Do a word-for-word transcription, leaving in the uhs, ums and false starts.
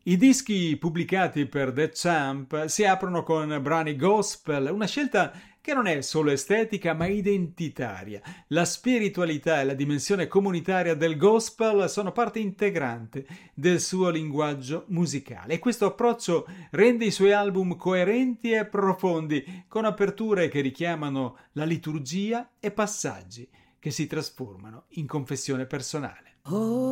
I dischi pubblicati per The Champ si aprono con brani gospel, una scelta che non è solo estetica ma identitaria. La spiritualità e la dimensione comunitaria del gospel sono parte integrante del suo linguaggio musicale e questo approccio rende i suoi album coerenti e profondi, con aperture che richiamano la liturgia e passaggi che si trasformano in confessione personale. Oh.